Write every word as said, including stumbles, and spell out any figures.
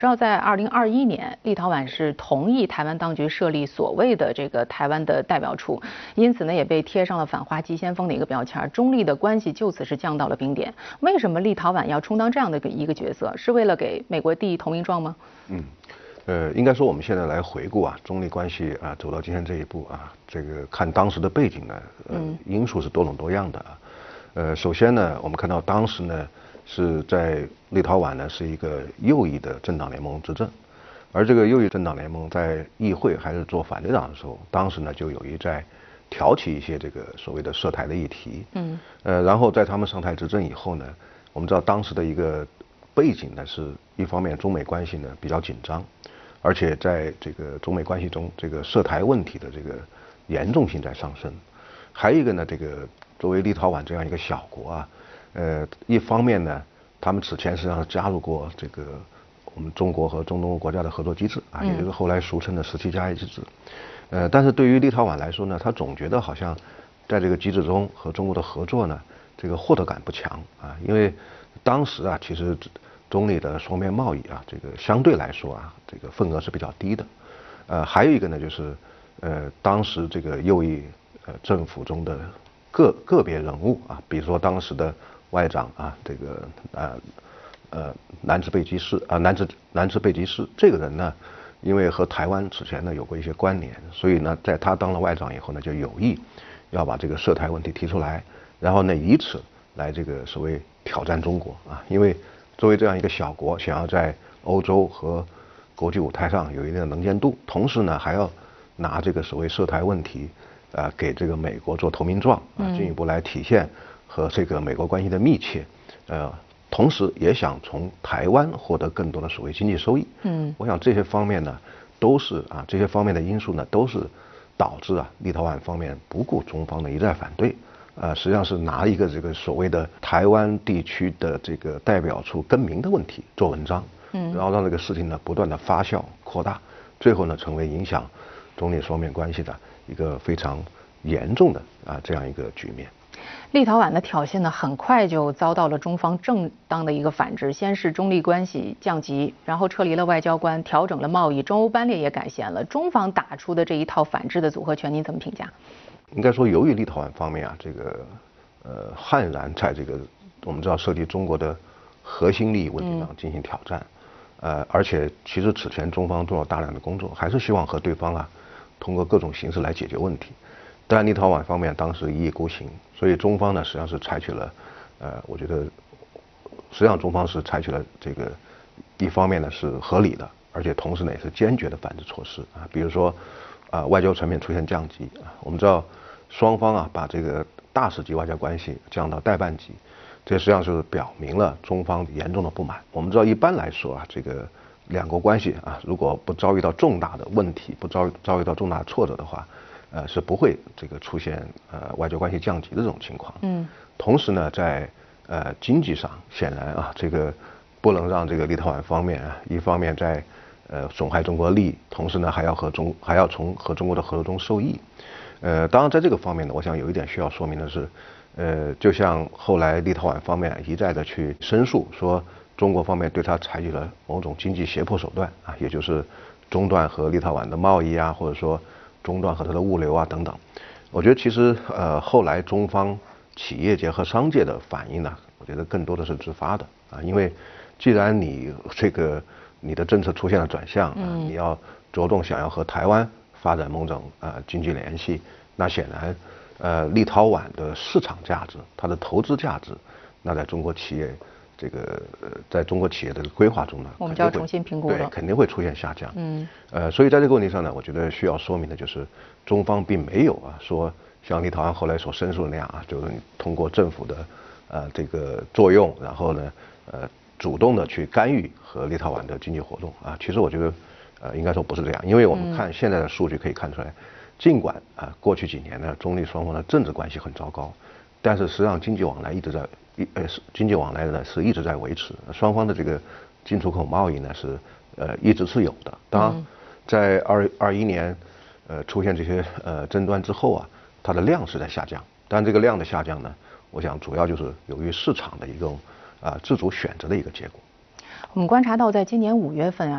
知道在二零二一年，立陶宛是同意台湾当局设立所谓的这个台湾的代表处，因此呢也被贴上了反华急先锋的一个标签，中立的关系就此是降到了冰点。为什么立陶宛要充当这样的一个角色？是为了给美国递投名状吗？ 嗯，呃，应该说我们现在来回顾啊，中立关系啊走到今天这一步啊，这个看当时的背景呢，呃，因素是多种多样的啊。呃，首先呢，我们看到当时呢。是在立陶宛呢是一个右翼的政党联盟执政，而这个右翼政党联盟在议会还是做反对党的时候，当时呢就有意在挑起一些这个所谓的涉台的议题。嗯，呃，然后在他们上台执政以后呢，我们知道当时的一个背景呢是一方面中美关系呢比较紧张，而且在这个中美关系中，这个涉台问题的这个严重性在上升。还有一个呢，这个作为立陶宛这样一个小国啊。呃，一方面呢，他们此前实际上加入过这个我们中国和中东国家的合作机制啊，也就是后来俗称的十七加一机制。呃，但是对于立陶宛来说呢，他总觉得好像在这个机制中和中国的合作呢，这个获得感不强啊，因为当时啊，其实中立的双边贸易啊，这个相对来说啊，这个份额是比较低的。呃，还有一个呢，就是呃，当时这个右翼呃政府中的个个别人物啊，比如说当时的外长啊，这个呃呃南兹贝基士啊，南兹南兹贝基士这个人呢，因为和台湾此前呢有过一些关联，所以呢，在他当了外长以后呢，就有意要把这个涉台问题提出来，然后呢以此来这个所谓挑战中国啊，因为作为这样一个小国，想要在欧洲和国际舞台上有一定的能见度，同时呢还要拿这个所谓涉台问题啊给这个美国做投名状啊，进一步来体现和这个美国关系的密切，呃，同时也想从台湾获得更多的所谓经济收益。嗯，我想这些方面呢，都是啊，这些方面的因素呢，都是导致啊，立陶宛方面不顾中方的一再反对，呃，实际上是拿一个这个所谓的台湾地区的这个代表处更名的问题做文章，嗯，然后让这个事情呢不断的发酵扩大，最后呢成为影响中立双边关系的一个非常严重的啊这样一个局面。 立陶宛的挑衅呢，很快就遭到了中方正当的一个反制。先是中立关系降级，然后撤离了外交官，调整了贸易，中欧班列也改弦了。中方打出的这一套反制的组合拳，您怎么评价？ 应该说，由于立陶宛方面啊，这个呃悍然在这个我们知道涉及中国的核心利益问题上进行挑战，嗯、呃，而且其实此前中方做了大量的工作，还是希望和对方啊通过各种形式来解决问题。但立陶宛方面当时一意孤行，所以中方呢实际上是采取了，呃，我觉得实际上中方是采取了这个一方面呢是合理的，而且同时呢也是坚决的反制措施啊，比如说啊外交层面出现降级啊，我们知道双方啊把这个大使级外交关系降到代办级，这实际上是表明了中方严重的不满。我们知道一般来说啊，这个两国关系啊如果不遭遇到重大的问题，不遭遭遇到重大的挫折的话。呃，是不会这个出现呃外交关系降级的这种情况。嗯。同时呢，在呃经济上，显然啊，这个不能让这个立陶宛方面啊，一方面在呃损害中国利益，同时呢还要和中还要从和中国的合作中受益。呃，当然在这个方面呢，我想有一点需要说明的是，呃，就像后来立陶宛方面一再的去申诉，说中国方面对他采取了某种经济胁迫手段啊，也就是中断和立陶宛的贸易啊，或者说。中断和它的物流啊等等，我觉得其实呃后来中方企业界和商界的反应呢，我觉得更多的是自发的啊，因为既然你这个你的政策出现了转向啊，你要着重想要和台湾发展某种呃经济联系，那显然呃立陶宛的市场价值、它的投资价值，那在中国企业。这个呃，在中国企业的规划中呢， 我们就要重新评估了， 对，肯定会出现下降。嗯，呃，所以在这个问题上呢，我觉得需要说明的就是，中方并没有啊说像立陶宛后来所申诉的那样啊，就是通过政府的呃这个作用，然后呢呃主动的去干预和立陶宛的经济活动啊。其实我觉得呃应该说不是这样，因为我们看现在的数据可以看出来，尽管啊过去几年呢中立双方的政治关系很糟糕，但是实际上经济往来一直在。一呃是经济往来呢是一直在维持，双方的这个进出口贸易呢是呃一直是有的。当然，在二二一年呃出现这些呃争端之后啊，它的量是在下降。但这个量的下降呢，我想主要就是由于市场的一种啊、呃、自主选择的一个结果。 我们观察到，在今年五月份啊。